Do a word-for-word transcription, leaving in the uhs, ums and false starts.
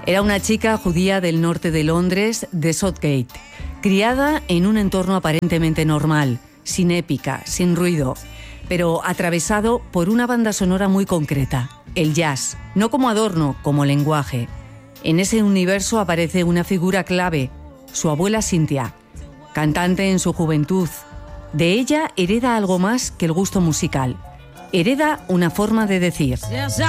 Era una chica judía del norte de Londres, de Southgate, criada en un entorno aparentemente normal, sin épica, sin ruido, pero atravesado por una banda sonora muy concreta, el jazz, no como adorno, como lenguaje. En ese universo aparece una figura clave, su abuela Cynthia, cantante en su juventud. De ella hereda algo más que el gusto musical. Hereda una forma de decir. Yes,